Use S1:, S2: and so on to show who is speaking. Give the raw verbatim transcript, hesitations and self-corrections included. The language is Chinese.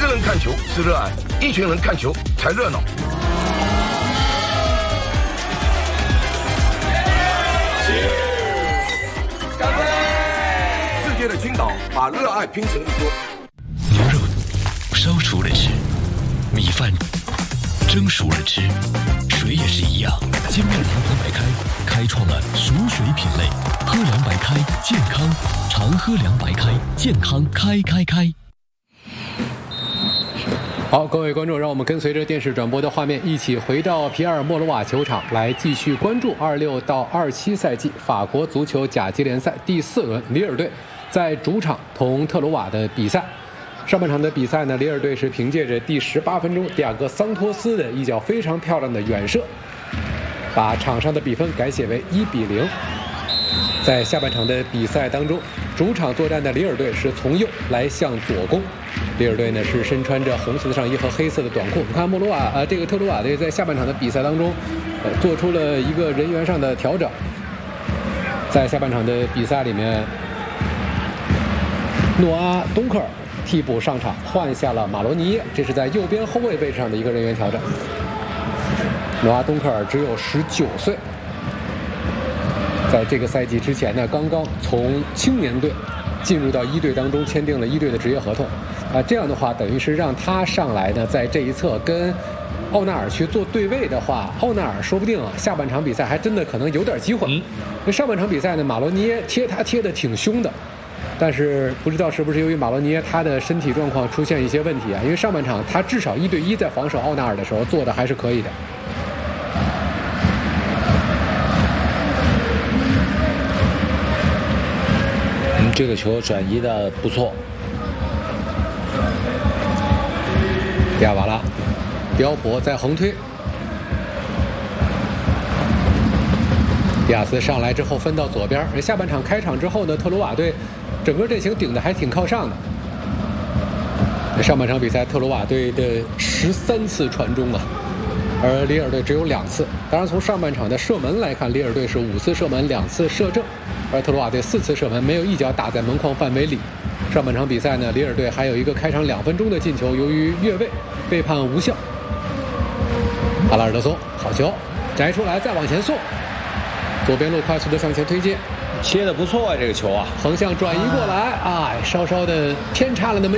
S1: 人看球是热爱，一群人看球才热闹。干杯！世界的青岛把热爱拼成一桌。
S2: 牛肉烧熟了吃，米饭蒸熟了吃，水也是一样。金麦郎白白开开创了熟水品类，喝凉白开健康，常喝凉白开健康开开开。
S3: 好，各位观众，让我们跟随着电视转播的画面，一起回到皮埃尔莫罗瓦球场，来继续关注二六到二七赛季法国足球甲级联赛第四轮里尔队在主场同特鲁瓦的比赛。上半场的比赛呢，里尔队是凭借着第十八分钟迪亚戈桑托斯的一脚非常漂亮的远射，把场上的比分改写为一比零。在下半场的比赛当中，主场作战的里尔队是从右来向左攻。里尔队呢是身穿着红色的上衣和黑色的短裤。我们看莫罗瓦呃，这个特鲁瓦队在下半场的比赛当中，呃，做出了一个人员上的调整。在下半场的比赛里面，诺阿东克尔替补上场，换下了马罗尼耶，这是在右边后卫位置上的一个人员调整。诺阿东克尔只有十九岁，在这个赛季之前呢，刚刚从青年队进入到一队当中，签订了一队的职业合同。啊，这样的话，等于是让他上来呢，在这一侧跟奥纳尔去做对位的话，奥纳尔说不定啊，下半场比赛还真的可能有点机会。嗯，那上半场比赛呢，马罗尼耶贴他贴的挺凶的，但是不知道是不是由于马罗尼耶他的身体状况出现一些问题啊？因为上半场他至少一对一在防守奥纳尔的时候做的还是可以的。
S4: 嗯，这个球转移的不错。迪亚瓦拉，
S3: 刁博在横推，迪亚斯上来之后分到左边。而下半场开场之后呢，特鲁瓦队整个阵型顶的还挺靠上的。上半场比赛，特鲁瓦队的十三次传中啊，而里尔队只有两次。当然，从上半场的射门来看，里尔队是五次射门，两次射正，而特鲁瓦队四次射门，没有一脚打在门框范围里。上半场比赛呢，里尔队还有一个开场两分钟的进球，由于越位被判无效。阿拉尔德松好球，摘出来再往前送，左边路快速的向前推进，
S4: 切的不错啊，这个球啊，
S3: 横向转移过来，哎，稍稍的偏差了那么